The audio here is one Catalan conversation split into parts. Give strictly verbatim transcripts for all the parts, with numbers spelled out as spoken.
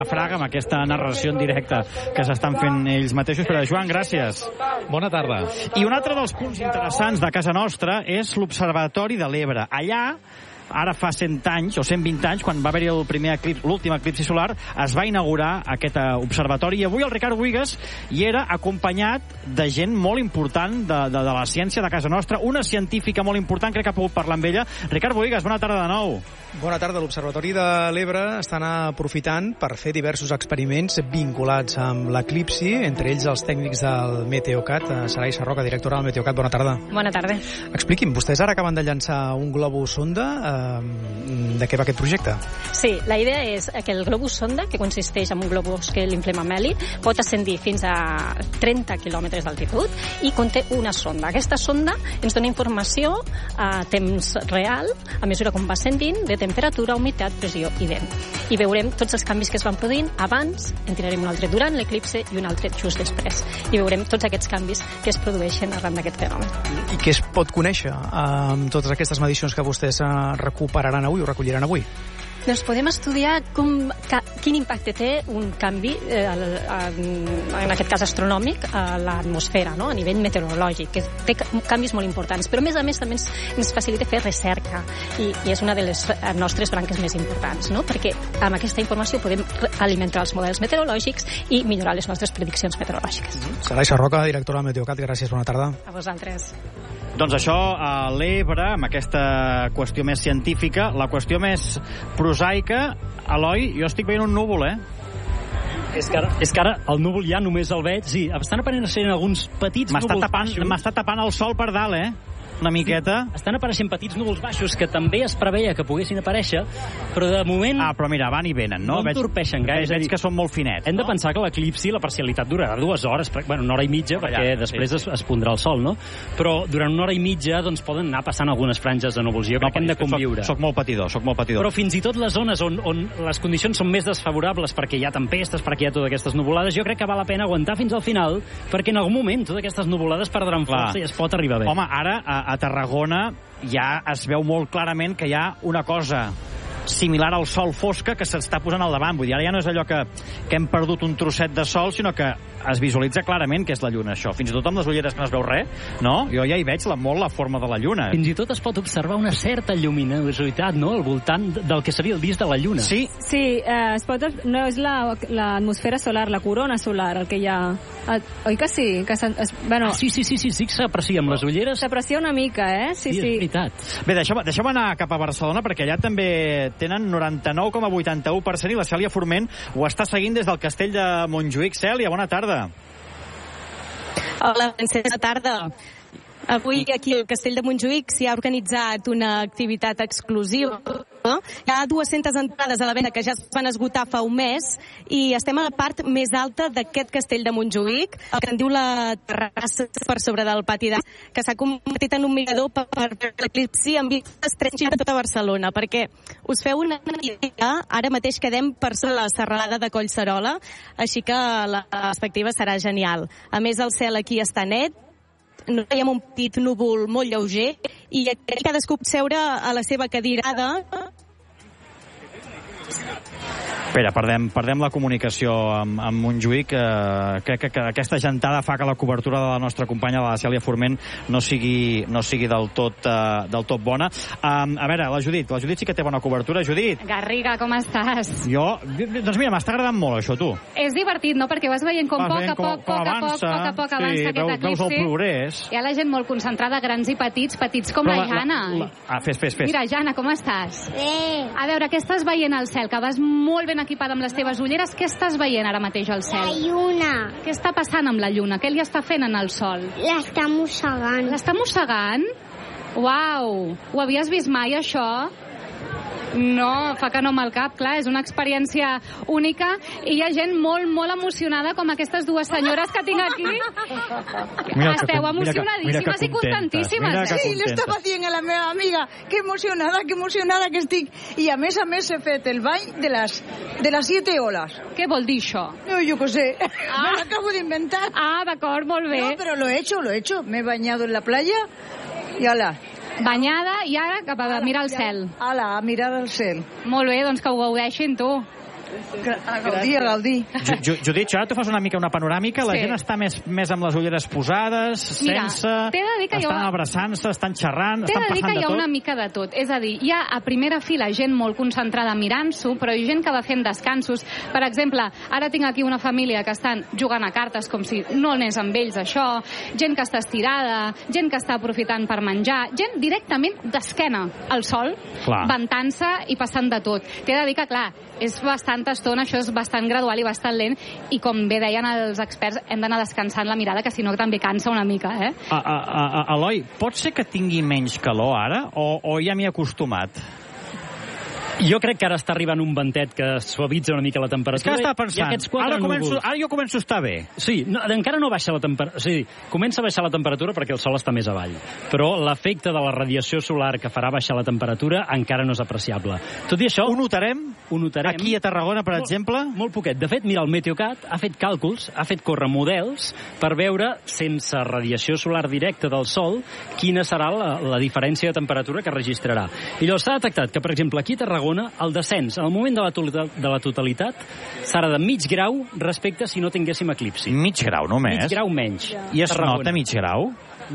Fraga, amb aquesta narració en directe que s'estan fent ells mateixos. Però, Joan, gràcies. Bona tarda. I un altre dels punts interessants de casa nostra és l'Observatori de l'Ebre. Allà, ara fa cent anys, o cent vint anys, quan va haver-hi el primer eclipsi, l'últim eclipsi solar, es va inaugurar aquest observatori, i avui el Ricard Buigas hi era acompanyat de gent molt important de, de, de la ciència de casa nostra, una científica molt important, crec que ha pogut parlar amb ella. Ricard Buigas, bona tarda de nou. Bona tarda. L'Observatori de l'Ebre estan aprofitant per fer diversos experiments vinculats amb l'eclipsi, entre ells els tècnics del Meteocat. Sarai Sarroca, directora del Meteocat, bona tarda. Bona tarda. Expliqui'm, vostès ara acaben de llançar un globus sonda. Eh, de què va aquest projecte? Sí, la idea és que el globus sonda, que consisteix en un globus que l'inflem amb heli, pot ascendir fins a trenta quilòmetres d'altitud i conté una sonda. Aquesta sonda ens dona informació a temps real, a mesura com va ascendint, de temperatura, humitat, pressió i vent. I veurem tots els canvis que es van produint abans, en tirarem un altre durant l'eclipse i un altre just després. I veurem tots aquests canvis que es produeixen arran d'aquest fenomen. I què es pot conèixer amb totes aquestes medicions que vostès recuperaran avui o recolliran avui? Doncs podem estudiar com, ca, quin impacte té un canvi, eh, en aquest cas astronòmic, a l'atmosfera, no? A nivell meteorològic, que té canvis molt importants. Però, a més a més, també ens, ens facilita fer recerca, i, i és una de les nostres branques més importants, no? Perquè amb aquesta informació podem alimentar els models meteorològics i millorar les nostres prediccions meteorològiques. Sarai Sarroca, directora del Meteocat, gràcies, bona tarda. A vosaltres. Doncs això, a l'Ebre, amb aquesta qüestió més científica, la qüestió més prosaica, Eloi, jo estic veient un núvol, eh? És que, ara, és que ara el núvol ja només el veig, sí, estan apareixent a ser alguns petits núvols tapant, baixos. M'està tapant el sol per dalt, eh? Una miqueta. Sí, estan apareixent petits núvols baixos que també es preveia que poguessin aparèixer, però de moment... Ah, però mira, van i venen, no? No entorpeixen gaire. Veig que són molt finets. Hem no? de pensar que l'eclipsi, la parcialitat durarà dues hores, bueno, una hora i mitja, perquè ja, després sí. es, es pondrà el sol, no? Però durant una hora i mitja doncs, poden anar passant algunes franges de núvols. Jo crec no, que hem de conviure. Soc, soc molt patidor, soc molt patidor. Però fins i tot les zones on, on les condicions són més desfavorables, perquè hi ha tempestes, perquè hi ha totes aquestes nuvolades, jo crec que val la pena aguantar fins al final, perquè en algun moment totes aquestes nuvolades perdran força i es pot arribar bé. Home, ara a, a Tarragona ja es veu molt clarament que hi ha una cosa similar al sol fosca que s'està posant al davant. Vull dir, ara ja no és allò que, que hem perdut un trosset de sol, sinó que es visualitza clarament que és la lluna, això. Fins i tot amb les ulleres que no es veu res, no? Jo ja hi veig la, molt la forma de la lluna. Fins i tot es pot observar una certa lluminositat, no?, al voltant del que seria el disc de la lluna. Sí. Sí, eh, es pot, no és l'atmosfera la, solar, la corona solar, el que hi ha. Oi que sí? Que es, bueno, ah, sí, sí, sí, sí, sí que s'aprecia amb les ulleres. S'aprecia una mica, eh? Sí, sí. Sí, és veritat. Bé, deixeu-me deixeu anar cap a Barcelona, perquè allà també tenen noranta-nou coma vuitanta-u per cent i la Cèlia Forment ho està seguint des del castell de Montjuïc. Cèlia, bona tarda. Hola, bona tarda. Avui aquí al Castell de Montjuïc s'hi ha organitzat una activitat exclusiva. Hi ha dues-centes entrades a la venda que ja es van esgotar fa un mes i estem a la part més alta d'aquest Castell de Montjuïc, el que en diu la terrassa per sobre del pati d'Arts, que s'ha convertit en un mirador per, per l'eclipsi amb vistes tres a tota Barcelona, perquè us feu una idea, ara mateix quedem per sobre la serralada de Collserola, així que la perspectiva serà genial. A més, el cel aquí està net, no veiem un petit núvol molt lleuger i cadascú pot seure a la seva cadirada. Espera, perdem, perdem la comunicació amb, amb Montjuïc. Eh, crec que, que aquesta gentada fa que la cobertura de la nostra companya, la Cèlia Forment, no sigui, no sigui del, tot, eh, del tot bona. Um, a veure, la Judit, la Judit sí que té bona cobertura. Judit. Garriga, com estàs? Jo, doncs mira, m'està agradant molt això, tu. És divertit, no?, perquè vas veient com vas poc a com, poc, poc a poc, poc a poc avança sí, aquest veus, eclipsi. Veus el progrés. Hi ha la gent molt concentrada, grans i petits, petits com Però la, la Jana. La, la, ah, fes, fes, fes. Mira, Jana, com estàs? Bé. A veure, què estàs veient al cel? Que vas molt ben equipada amb les teves ulleres. Què estàs veient ara mateix al cel? La lluna. Què està passant amb la lluna? Què li està fent en el sol? L'està mossegant. L'està mossegant? Uau! Ho havies vist mai, això? No, fa que no amb el cap, clar, és una experiència única i hi ha gent molt, molt emocionada com aquestes dues senyores que tinc aquí. Mira Esteu que, emocionadíssimes i contentíssimes. Mira que sí, li estava dient a la meva amiga que emocionada, que emocionada que estic. I a més a més he fet el bany de les, de les siete olas. Què vol dir això? No, yo qué sé, ah. me lo acabo de inventar. Ah, d'acord, molt bé. No, pero lo he hecho, lo he hecho. Me he bañado en la playa i ala. Banyada i ara cap a mirar el cel. Ala, a mirar el cel. Molt bé, doncs que ho gaudeixin, tu. A gaudir, a gaudir. Judit, ara tu fas una mica una panoràmica, la Sí. gent està més, més amb les ulleres posades, Mira, sense, t'he de dir que hi ha estan una- abraçant-se, estan xerrant, T'he estan de dir que passant hi de ha tot. una mica de tot. És a dir, hi ha a primera fila gent molt concentrada mirant-s'ho, però hi ha gent que va fent descansos. Per exemple, ara tinc aquí una família que estan jugant a cartes com si no anés amb ells això, gent que està estirada, gent que està aprofitant per menjar, gent directament d'esquena al sol, Clar. ventant-se i passant de tot. T'he de dir que, clar, és bastanta estona, això és bastant gradual i bastant lent, i com bé deien els experts, hem d'anar descansant la mirada, que si no també cansa una mica, eh? A, a, a, Eloi, pot ser que tingui menys calor ara o, o ja m'hi he acostumat? Jo crec que ara està arribant un ventet que suavitza una mica la És que temperatura. estava I pensant, aquests quatre ara, començo, núvols. ara jo començo a estar bé. Sí, no, encara no baixa la temperatura, o sigui, comença a baixar la temperatura perquè el sol està més avall, però l'efecte de la radiació solar que farà baixar la temperatura encara no és apreciable. Tot i això... Ho notarem? Ho notarem. Aquí a Tarragona, per Molt- exemple? Molt poquet. De fet, mira, el Meteocat ha fet càlculs, ha fet córrer models per veure, sense radiació solar directa del sol, quina serà la, la diferència de temperatura que registrarà. I llavors s'ha detectat que, per exemple, aquí a Tarragona, el descens, al moment de la, to de la totalitat, serà de mig grau respecte si no tinguéssim eclipsi. Mig grau només? Mig grau menys. I es Tarragona. nota mig grau?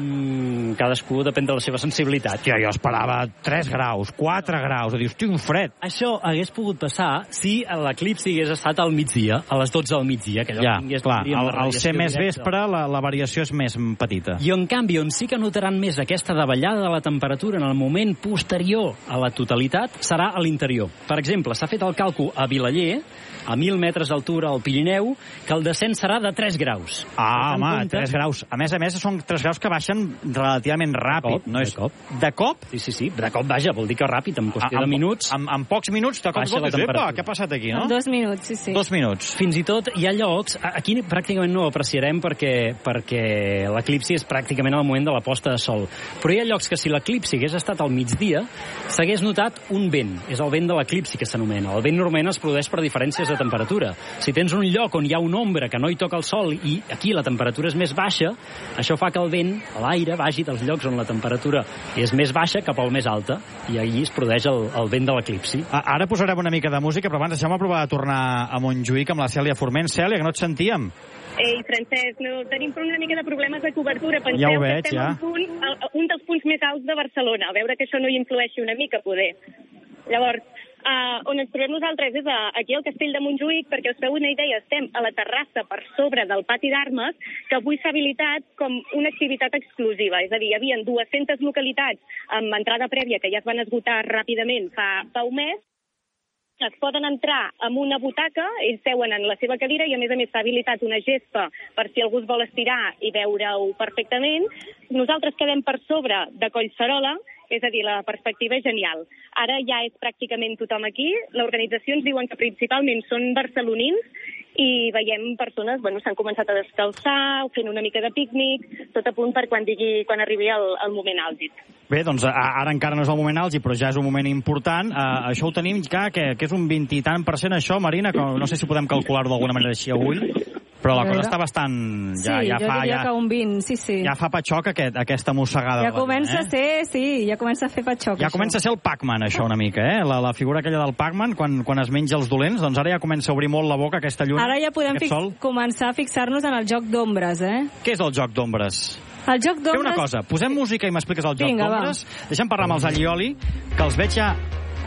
Mm, cadascú depèn de la seva sensibilitat. Hòstia, jo esperava tres graus, quatre graus, i dius, hosti, un fred. Això hagués pogut passar si l'eclipsi hagués estat al migdia, a les dotze del migdia, que allò Ja, tingués, clar, tindríem al, la al ser radiació més directa. vespre la, la variació és més petita. I en canvi, on sí que notaran més aquesta davallada de la temperatura en el moment posterior a la totalitat serà a l'interior. Per exemple, s'ha fet el càlcul a Vilaller, a mil metres d'altura al Pirineu, que el descens serà de tres graus. Ah, Per tant, home, compte- tres graus. A més a més, són tres graus que baixen relativament ràpid. cop, no és... de cop. De cop? Sí, sí, sí, de cop, vaja, vol dir que ràpid, en qüestió En- de minuts. En, en pocs minuts, de cop, Baixa la dius, epa, temperatura. què ha passat aquí, no? En dos minuts, sí, sí. Dos minuts. Fins i tot hi ha llocs, a- aquí pràcticament no ho apreciarem perquè, perquè l'eclipsi és pràcticament al moment de la posta de sol. Però hi ha llocs que si l'eclipsi hagués estat al migdia, s'hagués notat un vent. És el vent de l'eclipsi que s'anomena. El vent normalment es produeix per diferències de temperatura. Si tens un lloc on hi ha una ombra que no hi toca el sol i aquí la temperatura és més baixa, això fa que el vent, l'aire, vagi dels llocs on la temperatura és més baixa cap al més alta i allí es produeix el, el vent de l'eclipsi. A- Ara posarem una mica de música, però abans deixeu-me provar de tornar a Montjuïc amb la Cèlia Forment. Cèlia, que no et sentíem. Ei, Francesc, no, tenim una mica de problemes de cobertura. Penseu Ja ho veig, que estem ja. en punt, a, a un dels punts més alts de Barcelona. A veure que això no hi influeixi una mica, poder. Llavors, uh, on ens trobem nosaltres és a, aquí al Castell de Montjuïc, perquè us feu una idea, estem a la terrassa per sobre del pati d'armes, que avui s'ha habilitat com una activitat exclusiva. És a dir, hi havia dues-centes localitats amb entrada prèvia que ja es van esgotar ràpidament fa, fa un mes. Es poden entrar amb una butaca, ells seuen en la seva cadira i a més a més s'ha habilitat una gespa per si algú es vol estirar i veure-ho perfectament. Nosaltres quedem per sobre de Collserola, és a dir, la perspectiva és genial. Ara ja és pràcticament tothom aquí. L'organització ens diuen que principalment són barcelonins i veiem persones, bueno, s'han començat a descalçar, fent una mica de pícnic, tot a punt per quan, digui, quan arribi el, el moment àlgid. Bé, doncs a- ara encara no és el moment àlgid, però ja és un moment important. Uh, això ho tenim ja, que, que és un vint i tant per cent això, Marina, que no sé si podem calcular-ho d'alguna manera així a ull, però la cosa està bastant... Ja, sí, ja jo fa, diria ja, que un vint, sí, sí. ja fa patxoc aquest, aquesta mossegada. Ja de la comença gent, a ser, sí, ja comença a fer patxoc. Ja comença a ser el Pac-Man, això, una mica, eh? La, la figura aquella del Pac-Man, quan, quan es menja els dolents, doncs ara ja comença a obrir molt la boca aquesta lluna. Ara ja podem aquest fix sol. començar a fixar-nos en el joc d'ombres, eh? Què és el joc d'ombres? El joc Fem una d'ombres... cosa, posem música i m'expliques el joc Vinga, va. d'ombres. Deixa'm parlar amb els Allioli, que els veig ja...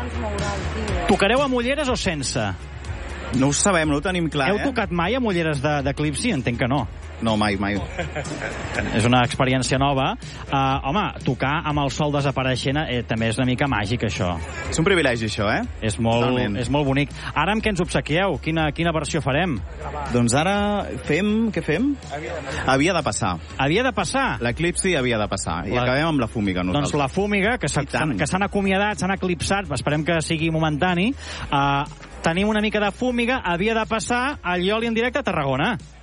Tocareu amb ulleres o sense? No ho sabem, no ho tenim clar, Heu eh? tocat mai amb ulleres de- d'eclipsi? Entenc que no. No, mai, mai. És una experiència nova. Uh, home, tocar amb el sol desapareixent eh, també és una mica màgic, això. És un privilegi, això, eh? És molt, Totalment. és molt bonic. Ara amb què ens obsequieu? Quina, quina versió farem? Doncs ara fem... Què fem? Havia de passar. Havia de passar? L'eclipsi havia de passar. I La- acabem amb la fúmiga, nosaltres. Doncs la fúmiga, que s'ha- I tant. que s'han acomiadat, s'han eclipsat, esperem que sigui momentani. Uh, tenim una mica de fúmiga, havia de passar al Ioli en directe a Tarragona.